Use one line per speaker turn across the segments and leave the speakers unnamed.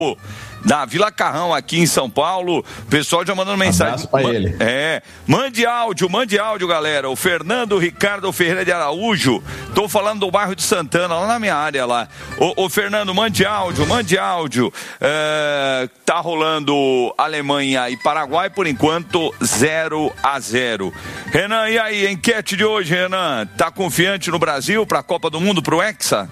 da Vila Carrão aqui em São Paulo. O pessoal já mandando mensagem.
Abraço pra ele.
Mande áudio, galera. O Fernando Ricardo Ferreira de Araújo. Tô falando do bairro de Santana, lá na minha área lá. Ô Fernando, mande áudio. Tá rolando Alemanha e Paraguai, por enquanto 0-0. Renan, e aí, enquete de hoje, Renan? Tá confiante no Brasil pra Copa do Mundo, pro Hexa?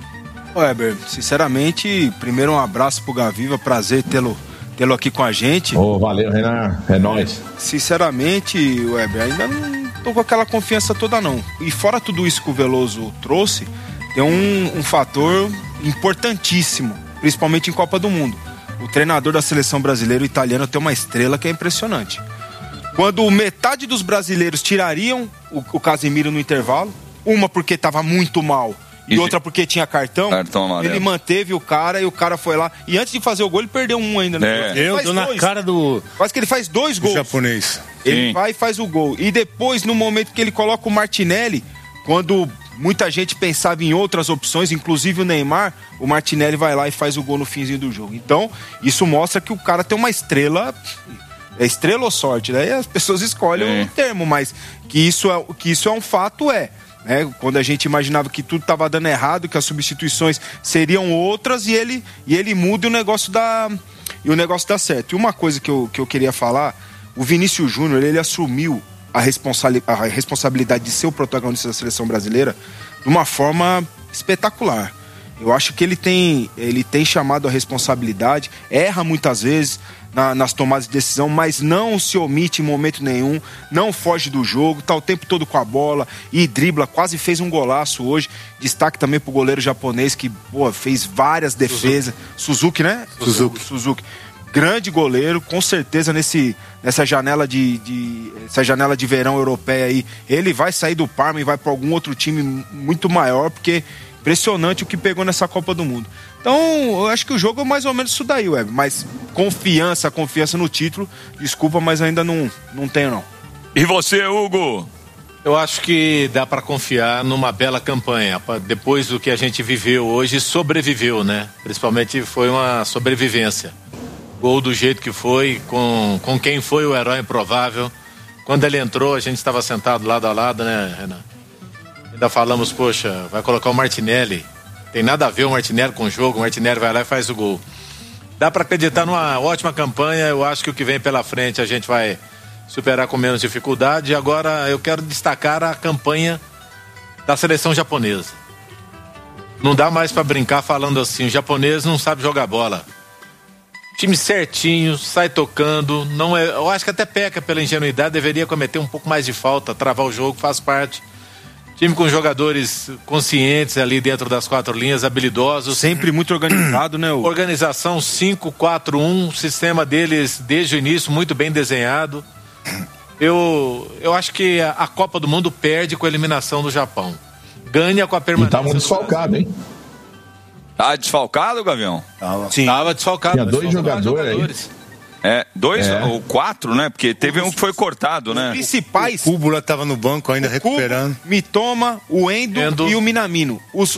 Weber, sinceramente, primeiro um abraço pro Gaviva, prazer tê-lo aqui com a gente.
Valeu, Renan, é nóis.
Sinceramente, Weber, ainda não tô com aquela confiança toda não. E fora tudo isso que o Veloso trouxe, tem um fator importantíssimo, principalmente em Copa do Mundo. O treinador da seleção brasileira, o italiano, tem uma estrela que é impressionante. Quando metade dos brasileiros tirariam o Casemiro no intervalo, uma porque estava muito mal, e outra porque tinha cartão ele manteve o cara e o cara foi lá. E antes de fazer o gol, ele perdeu um ainda. Né?
Eu dou na cara do...
Quase que ele faz 2 gols.
Japonês.
Ele vai e faz o gol. E depois, no momento que ele coloca o Martinelli, quando muita gente pensava em outras opções, inclusive o Neymar, o Martinelli vai lá e faz o gol no finzinho do jogo. Então, isso mostra que o cara tem uma estrela... É estrela ou sorte, né? E as pessoas escolhem o termo, mas que isso é um fato, né? Quando a gente imaginava que tudo estava dando errado, que as substituições seriam outras e ele muda e o negócio dá certo. E uma coisa que eu queria falar, o Vinícius Júnior, ele assumiu a responsabilidade de ser o protagonista da seleção brasileira de uma forma espetacular. Eu acho que ele tem chamado a responsabilidade, erra muitas vezes nas tomadas de decisão, mas não se omite em momento nenhum, não foge do jogo, tá o tempo todo com a bola e dribla, quase fez um golaço hoje. Destaque também pro goleiro japonês que fez várias defesas. Suzuki, né? Suzuki. Grande goleiro, com certeza nessa janela essa janela de verão europeia aí, ele vai sair do Parma e vai para algum outro time muito maior, porque impressionante o que pegou nessa Copa do Mundo. Então, eu acho que o jogo é mais ou menos isso daí, mas confiança no título, desculpa, mas ainda não tenho não.
E você, Hugo?
Eu acho que dá para confiar numa bela campanha. Depois do que a gente viveu hoje, sobreviveu, né? Principalmente foi uma sobrevivência. Gol do jeito que foi, com quem foi o herói improvável. Quando ele entrou, a gente estava sentado lado a lado, né, Renan? Ainda falamos, poxa, vai colocar o Martinelli. Tem nada a ver o Martinelli com o jogo, o Martinelli vai lá e faz o gol. Dá para acreditar numa ótima campanha, eu acho que o que vem pela frente a gente vai superar com menos dificuldade. E agora eu quero destacar a campanha da seleção japonesa. Não dá mais para brincar falando assim, o japonês não sabe jogar bola. Time certinho, sai tocando, eu acho que até peca pela ingenuidade, deveria cometer um pouco mais de falta, travar o jogo, faz parte. Time com jogadores conscientes ali dentro das 4 linhas, habilidosos.
Sempre muito organizado, né?
Organização 5-4-1, sistema deles desde o início muito bem desenhado. Eu acho que a Copa do Mundo perde com a eliminação do Japão. Ganha com a permanência.
E tá muito desfalcado, hein?
Tá desfalcado, Gavião?
Tava desfalcado.
Tinha 2 jogadores aí.
2 ou 4, né? Porque teve um que foi cortado, né?
Os principais...
O Cúbula tava no banco ainda recuperando.
Mitoma, o Endo e o Minamino.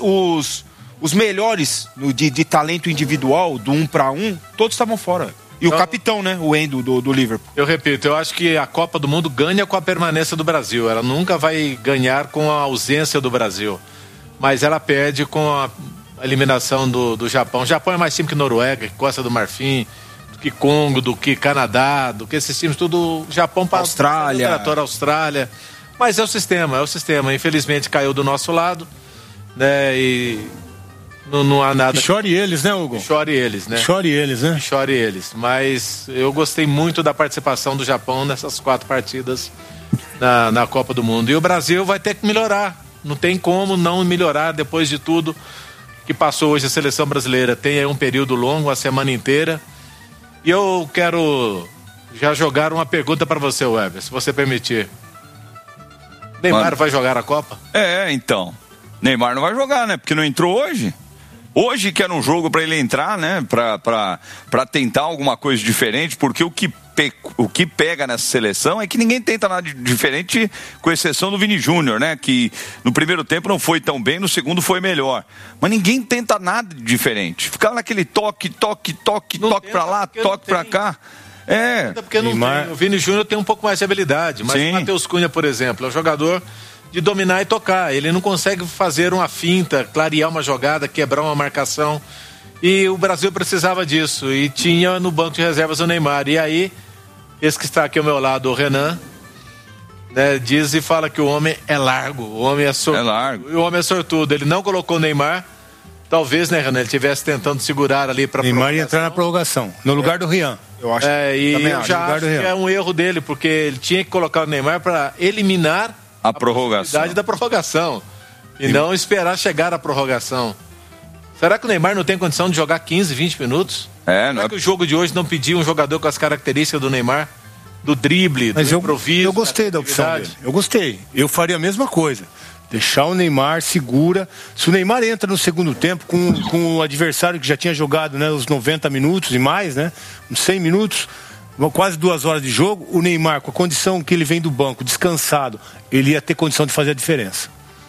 Os melhores de talento individual, do 1 para 1, todos estavam fora. E o capitão, né? O Endo do Liverpool.
Eu repito, eu acho que a Copa do Mundo ganha com a permanência do Brasil. Ela nunca vai ganhar com a ausência do Brasil. Mas ela perde com a eliminação do Japão. O Japão é mais time que Noruega, que Costa do Marfim, do que Congo, do que Canadá, do que esses times tudo. Japão para Austrália. Mas é o sistema. Infelizmente caiu do nosso lado, né? E não há nada.
Chore eles, né, Hugo?
Chore eles, né?
Chore eles.
Mas eu gostei muito da participação do Japão nessas 4 partidas na Copa do Mundo. E o Brasil vai ter que melhorar. Não tem como não melhorar depois de tudo que passou hoje a seleção brasileira. Tem aí um período longo, a semana inteira. E eu quero já jogar uma pergunta para você, Weber, se você permitir. Neymar vai jogar a Copa?
Então. Neymar não vai jogar, né? Porque não entrou hoje. Hoje que era um jogo para ele entrar, né? Para tentar alguma coisa diferente, porque o que o que pega nessa seleção é que ninguém tenta nada diferente, com exceção do Vini Júnior, né? Que no primeiro tempo não foi tão bem, no segundo foi melhor. Mas ninguém tenta nada diferente. Ficava naquele toque pra lá, toque pra cá.
Porque não tem. O Vini Júnior tem um pouco mais de habilidade, mas o Matheus Cunha, por exemplo, é um jogador de dominar e tocar. Ele não consegue fazer uma finta, clarear uma jogada, quebrar uma marcação. E o Brasil precisava disso. E tinha no banco de reservas o Neymar. E aí, esse que está aqui ao meu lado, o Renan, né, diz e fala que o homem é largo. O homem é sortudo. E o homem é sortudo. Ele não colocou o Neymar. Talvez, né, Renan, ele estivesse tentando segurar ali para
Neymar ia entrar na prorrogação, no lugar do Rian.
Eu acho que é um erro dele, porque ele tinha que colocar o Neymar para eliminar a possibilidade da prorrogação. E não esperar chegar à prorrogação. Será que o Neymar não tem condição de jogar 15, 20 minutos? Será que o jogo de hoje não pediu um jogador com as características do Neymar? Do drible, do improviso?
Eu gostei da opção dele. Eu gostei. Eu faria a mesma coisa. Deixar o Neymar, segura. Se o Neymar entra no segundo tempo com o adversário que já tinha jogado, né, os 90 minutos e mais, né, uns 100 minutos, quase 2 horas de jogo, o Neymar, com a condição que ele vem do banco, descansado, ele ia ter condição de fazer a diferença.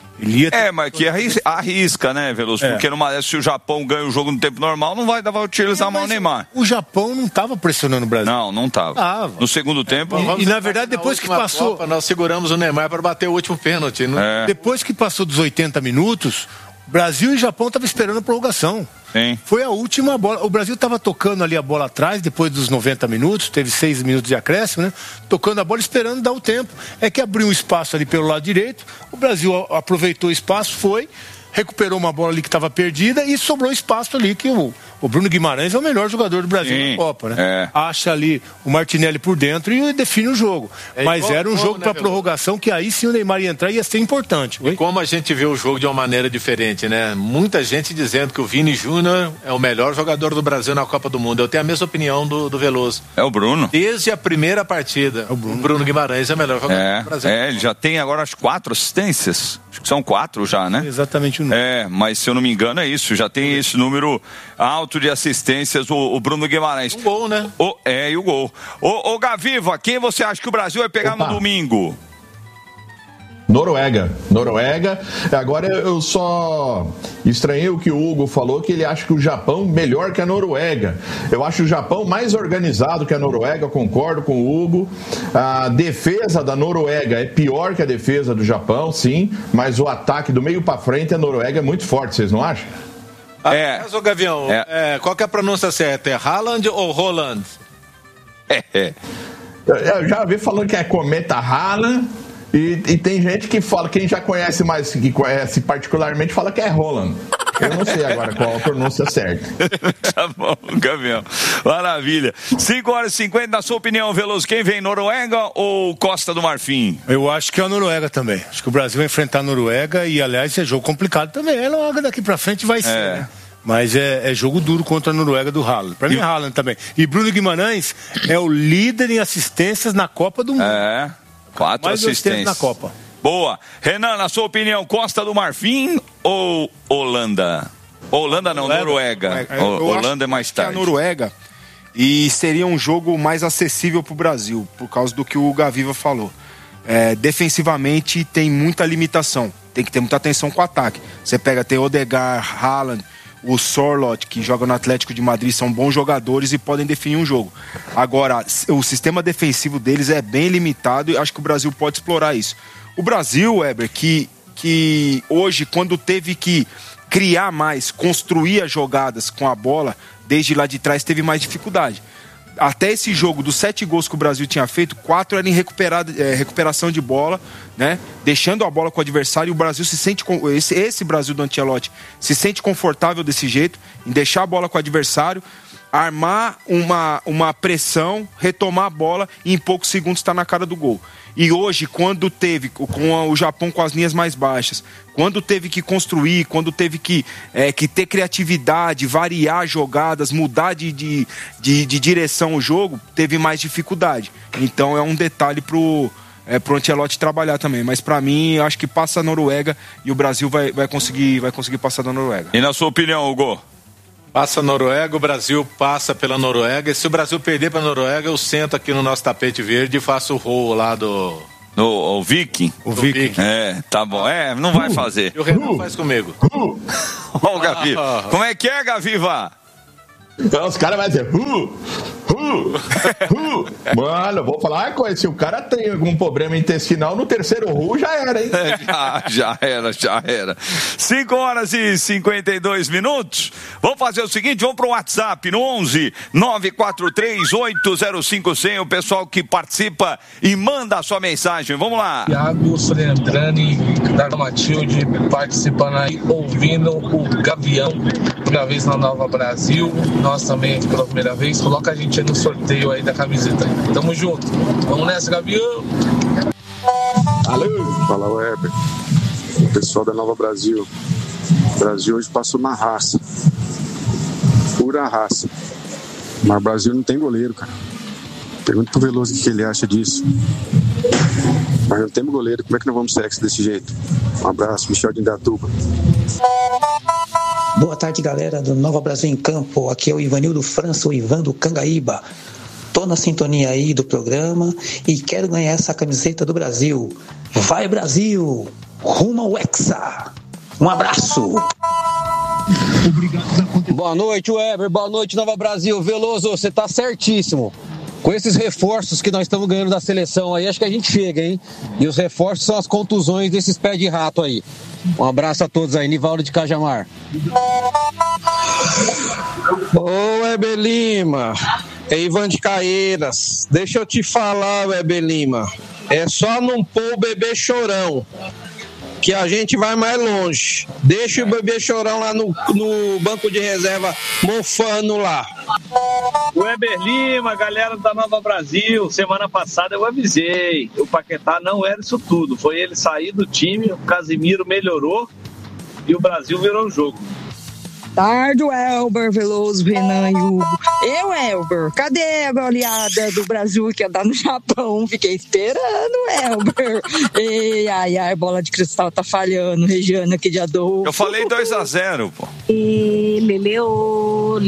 Mas que arrisca, né, Veloso? Porque se o Japão ganha o jogo no tempo normal, não vai utilizar mal o Neymar.
O Japão não estava pressionando o Brasil.
Não estava. No segundo tempo...
E na verdade, depois que passou...
Copa, nós seguramos o Neymar para bater o último pênalti.
Depois que passou dos 80 minutos, Brasil e Japão estavam esperando a prorrogação.
Sim.
Foi a última bola. O Brasil estava tocando ali a bola atrás, depois dos 90 minutos, teve 6 minutos de acréscimo, né? Tocando a bola, esperando dar o tempo. É que abriu um espaço ali pelo lado direito, o Brasil aproveitou o espaço, recuperou uma bola ali que estava perdida e sobrou espaço ali que o Bruno Guimarães é o melhor jogador do Brasil na Copa, né? Acha ali o Martinelli por dentro e define o jogo. Mas era um jogo para prorrogação que aí sim o Neymar ia entrar e ia ser importante.
E como a gente vê o jogo de uma maneira diferente, né? Muita gente dizendo que o Vini Júnior é o melhor jogador do Brasil na Copa do Mundo. Eu tenho a mesma opinião do Veloso.
É o Bruno.
Desde a primeira partida, o Bruno Guimarães é o melhor jogador do Brasil.
Ele já tem agora as 4 assistências. Acho que são 4 já, né?
Exatamente o número.
Mas se eu não me engano é isso. Já tem esse número alto de assistências, o Bruno Guimarães.
Um gol, né?
E o gol. Ô Gaviva, quem você acha que o Brasil vai pegar no domingo?
Noruega. Agora eu só estranhei o que o Hugo falou, que ele acha que o Japão melhor que a Noruega. Eu acho o Japão mais organizado que a Noruega, concordo com o Hugo. A defesa da Noruega é pior que a defesa do Japão, sim, mas o ataque do meio para frente, a Noruega é muito forte, vocês não acham?
Mas, ô Gavião, qual que é a pronúncia certa? É Haaland ou Roland?
Eu já vi falando que é Cometa Haaland. E tem gente que fala, quem já conhece mais, que conhece particularmente, fala que é Roland. Eu não sei agora qual a pronúncia certa.
Tá bom, Gavião. Maravilha. 5h50, na sua opinião, Veloso, quem vem, Noruega ou Costa do Marfim?
Eu acho que é a Noruega também. Acho que o Brasil vai enfrentar a Noruega e, aliás, é jogo complicado também. É logo daqui pra frente vai ser, né? Mas é jogo duro contra a Noruega do Haaland. Pra mim é Haaland também. E Bruno Guimarães é o líder em assistências na Copa do Mundo.
4 assistências
na Copa.
Boa. Renan, na sua opinião, Costa do Marfim ou Holanda? Holanda não, Noruega. Holanda é mais tarde.
A Noruega, e seria um jogo mais acessível para o Brasil, por causa do que o Gaviva falou. Defensivamente tem muita limitação, tem que ter muita atenção com o ataque. Você tem Odegaard, Haaland, o Sorloth, que joga no Atlético de Madrid, são bons jogadores e podem definir um jogo. Agora, o sistema defensivo deles é bem limitado e acho que o Brasil pode explorar isso. O Brasil, Weber, que hoje, quando teve que criar mais, construir as jogadas com a bola, desde lá de trás teve mais dificuldade. Até esse jogo, dos 7 gols que o Brasil tinha feito, 4 eram em recuperação de bola, né? Deixando a bola com o adversário. E o Brasil se sente, esse Brasil do Ancelotti se sente confortável desse jeito, em deixar a bola com o adversário, armar uma pressão, retomar a bola e em poucos segundos está na cara do gol. E hoje, quando teve, com o Japão com as linhas mais baixas, quando teve que construir, quando teve que ter criatividade, variar jogadas, mudar de direção o jogo, teve mais dificuldade. Então é um detalhe pro Ancelotti trabalhar também. Mas para mim, eu acho que passa a Noruega e o Brasil vai conseguir passar da Noruega.
E na sua opinião, Hugo?
Passa a Noruega, o Brasil passa pela Noruega. E se o Brasil perder para a Noruega, eu sento aqui no nosso tapete verde e faço o rol lá do...
O Viking?
O Viking.
Tá bom. Não vai fazer.
E o Renan faz comigo.
Ó o Gavi. Como é que é, Gaviva?
Então, os caras vão dizer, Mano, vou falar uma coisa, se o cara tem algum problema intestinal, no terceiro já era, hein?
Já era. 5h52. Vamos fazer o seguinte, vamos pro WhatsApp, no 11-943-805-100, o pessoal que participa e manda a sua mensagem, vamos lá.
Thiago Solendrani, da Matilde, participando aí, ouvindo o Gavião, primeira vez na Nova Brasil, nós também pela primeira vez, coloca a gente aí no sorteio aí da camiseta. Tamo junto. Vamos nessa, Gavião.
Alô.
Fala, Weber. O pessoal da Nova Brasil. O Brasil hoje passou na raça. Pura raça. Mas o Brasil não tem goleiro, cara. Pergunta pro Veloso o que ele acha disso. Mas não temos goleiro. Como é que nós vamos sexo desse jeito? Um abraço, Michel de Indatuba.
Boa tarde, galera do Nova Brasil em Campo. Aqui é o Ivanildo França, o Ivan do Cangaíba. Tô na sintonia aí do programa e quero ganhar essa camiseta do Brasil. Vai, Brasil! Rumo ao Hexa! Um abraço!
Boa noite, Weber. Boa noite, Nova Brasil. Veloso, você tá certíssimo. Com esses reforços que nós estamos ganhando da seleção aí, acho que a gente chega, hein? E os reforços são as contusões desses pés de rato aí. Um abraço a todos aí, Nivaldo de Cajamar.
Ô, Weber Lima, é Ivan de Caeiras. Deixa eu te falar, Weber Lima. É só não pôr o bebê chorão, que a gente vai mais longe. Deixa o bebê chorão lá no banco de reserva, mofando lá.
Weber Lima, galera da Nova Brasil, semana passada eu avisei, o Paquetá não era isso tudo, foi ele sair do time, o Casimiro melhorou e o Brasil virou o jogo.
Tarde, Elber, Veloso, Renan e Hugo. Eu, Elber, cadê a goleada do Brasil que ia dar no Japão? Fiquei esperando, Elber. Ai, bola de cristal tá falhando, Regiano aqui de Adolfo.
Eu falei 2-0, pô.
Leleu,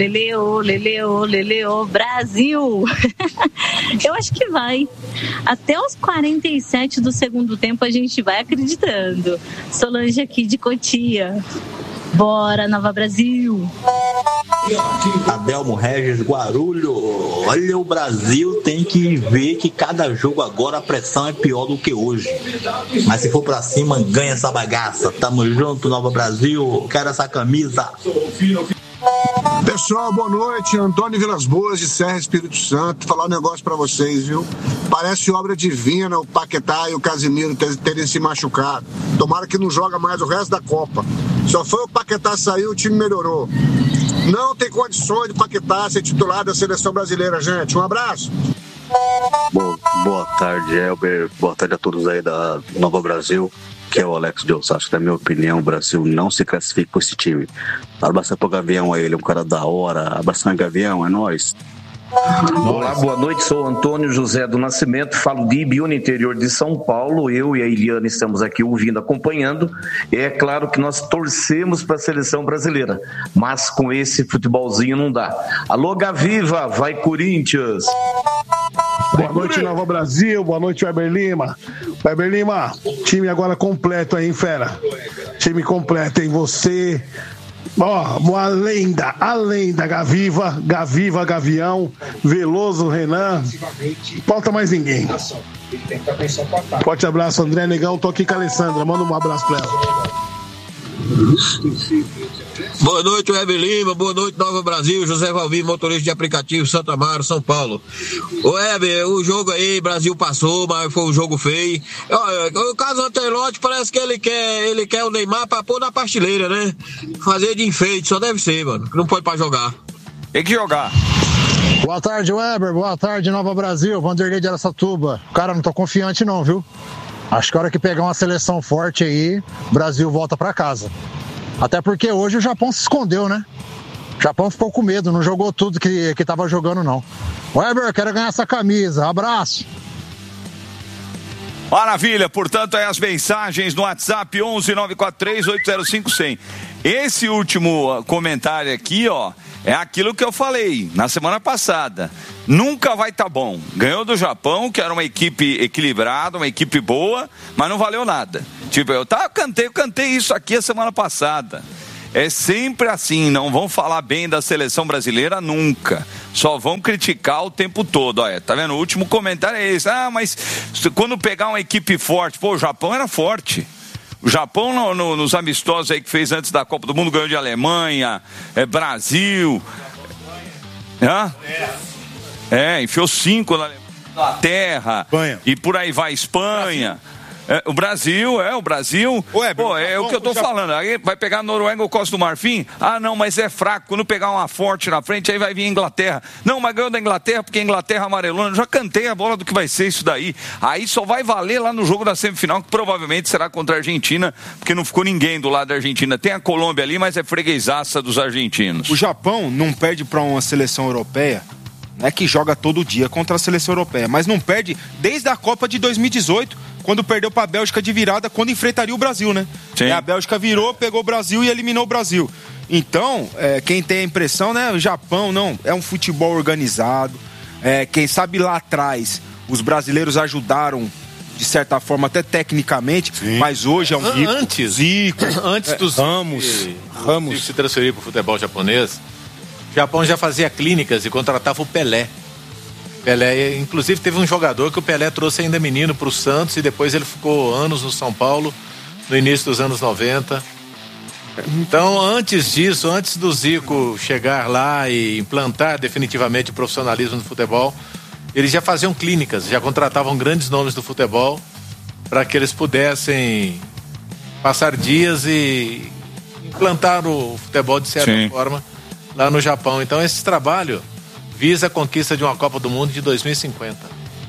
Brasil. Eu acho que vai. Até os 47 do segundo tempo a gente vai acreditando. Solange aqui de Cotia. Bora, Nova Brasil!
Adelmo Regis, Guarulhos. Olha, o Brasil tem que ver que cada jogo agora a pressão é pior do que hoje. Mas se for pra cima, ganha essa bagaça. Tamo junto, Nova Brasil. Quero essa camisa.
Pessoal, boa noite. Antônio Vilas Boas, de Serra, Espírito Santo. Falar um negócio pra vocês, viu? Parece obra divina o Paquetá e o Casimiro terem se machucado. Tomara que não joga mais o resto da Copa. Só foi o Paquetá sair, o time melhorou. Não tem condições de Paquetá ser titular da seleção brasileira, gente. Um abraço.
Boa tarde, Elber. Boa tarde a todos aí da Nova Brasil. Que é o Alex de Osasco. Na minha opinião, o Brasil não se classifica com esse time. Abraço pro Gavião aí, ele é um cara da hora. Abração, Gavião, é nóis.
Olá, boa noite, sou Antônio José do Nascimento, falo de Ibiúna, interior de São Paulo. Eu e a Eliana estamos aqui ouvindo, acompanhando. É claro que nós torcemos para a seleção brasileira, mas com esse futebolzinho não dá. Alô, Gaviva, vai Corinthians!
Boa noite, Nova Brasil, boa noite, Weber Lima. Weber Lima, time agora completo aí, hein, fera? Time completo, hein? Você... a lenda, Gaviva, Gavião, Veloso, Renan, falta mais ninguém. Forte abraço, André Negão, tô aqui com a Alessandra, manda um abraço pra ela.
Boa noite, Weber Lima, boa noite, Nova Brasil, José Valvir, motorista de aplicativo, Santa Amaro, São Paulo. Weber, o jogo aí, Brasil passou, mas foi um jogo feio. O caso Antelote parece que ele quer o Neymar pra pôr na pasteleira, né? Fazer de enfeite, só deve ser, mano, não pode pra jogar.
Tem que jogar.
Boa tarde, Weber, boa tarde, Nova Brasil, Vanderlei de Araçatuba. Cara, não tô confiante não, viu? Acho que a hora que pegar uma seleção forte aí, o Brasil volta pra casa. Até porque hoje o Japão se escondeu, né? O Japão ficou com medo, não jogou tudo que tava jogando, não. Weber, quero ganhar essa camisa. Abraço.
Maravilha, portanto, aí as mensagens no WhatsApp 11-943-805-100. esse último comentário aqui, ó, é aquilo que eu falei na semana passada. Nunca vai estar bom. Ganhou do Japão, que era uma equipe equilibrada, uma equipe boa, mas não valeu nada. Tipo, eu cantei isso aqui a semana passada. É sempre assim, não vão falar bem da seleção brasileira nunca. Só vão criticar o tempo todo. Olha, tá vendo? O último comentário é esse. Ah, mas quando pegar uma equipe forte, pô, o Japão era forte. O Japão nos amistosos aí que fez antes da Copa do Mundo ganhou de Alemanha, Brasil. Enfiou 5 na Alemanha, Inglaterra, e por aí vai, Espanha. O Brasil.
Ué,
pô, é o que eu tô falando. Aí vai pegar a Noruega ou Costa do Marfim? Ah, não, mas é fraco. Quando pegar uma forte na frente, aí vai vir a Inglaterra. Não, mas ganhou da Inglaterra porque a Inglaterra amarelou. Eu já cantei a bola do que vai ser isso daí. Aí só vai valer lá no jogo da semifinal, que provavelmente será contra a Argentina, porque não ficou ninguém do lado da Argentina. Tem a Colômbia ali, mas é freguesaça dos argentinos.
O Japão não perde para uma seleção europeia, né, que joga todo dia contra a seleção europeia, mas não perde desde a Copa de 2018, quando perdeu para a Bélgica de virada, quando enfrentaria o Brasil, né?
Sim.
A Bélgica virou, pegou o Brasil e eliminou o Brasil. Então, quem tem a impressão, né, o Japão não, é um futebol organizado, quem sabe lá atrás os brasileiros ajudaram de certa forma, até tecnicamente, sim, mas hoje é um Zico,
antes dos
Ramos
se transferir para o futebol japonês. O Japão já fazia clínicas e contratava o Pelé. Inclusive teve um jogador que o Pelé trouxe ainda menino para o Santos e depois ele ficou anos no São Paulo, no início dos anos 90. Então, antes disso, antes do Zico chegar lá e implantar definitivamente o profissionalismo no futebol, eles já faziam clínicas, já contratavam grandes nomes do futebol para que eles pudessem passar dias e implantar o futebol de certa forma lá no Japão. Então, esse trabalho visa a conquista de uma Copa do Mundo de 2050.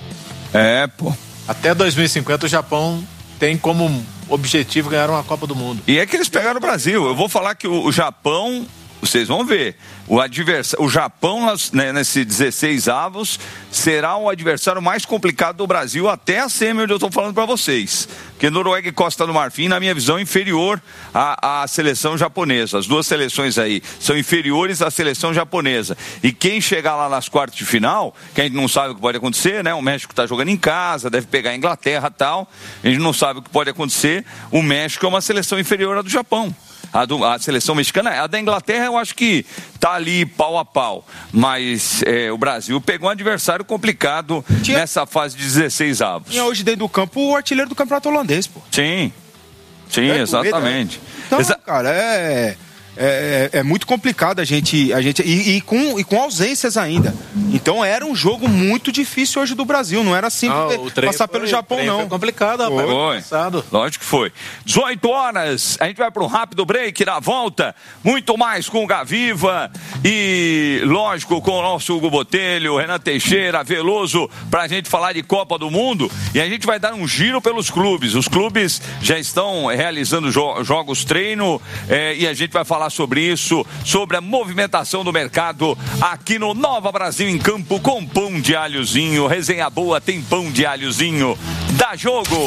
Até 2050 o Japão tem como objetivo ganhar uma Copa do Mundo.
E é que eles pegaram o Brasil. Eu vou falar que o Japão, vocês vão ver, o Japão nesse 16 avos será o adversário mais complicado do Brasil até a semi, onde eu estou falando para vocês. Porque Noruega e Costa do Marfim, na minha visão, inferior à seleção japonesa. As duas seleções aí são inferiores à seleção japonesa. E quem chegar lá nas quartas de final, que a gente não sabe o que pode acontecer, né? O México está jogando em casa, deve pegar a Inglaterra e tal. A gente não sabe o que pode acontecer. O México é uma seleção inferior à do Japão. A seleção mexicana, a da Inglaterra eu acho que tá ali pau a pau, mas o Brasil pegou um adversário complicado nessa fase de 16 avos.
Tinha hoje dentro do campo o artilheiro do campeonato holandês, pô.
Sim, exatamente.
Então, cara, é muito complicado a gente e com ausências ainda. Então era um jogo muito difícil hoje do Brasil, não era simples passar pelo Japão, não.
Foi complicado, rapaz.
Foi. Lógico que foi. 18 horas, a gente vai para um rápido break, na volta, muito mais com o Gaviva e, lógico, com o nosso Hugo Botelho, Renan Teixeira, Veloso, pra gente falar de Copa do Mundo, e a gente vai dar um giro pelos clubes. Os clubes já estão realizando jogos treino, e a gente vai falar sobre isso, sobre a movimentação do mercado aqui no Nova Brasil em Campo, com pão de alhozinho. Resenha boa, tem pão de alhozinho. Dá jogo!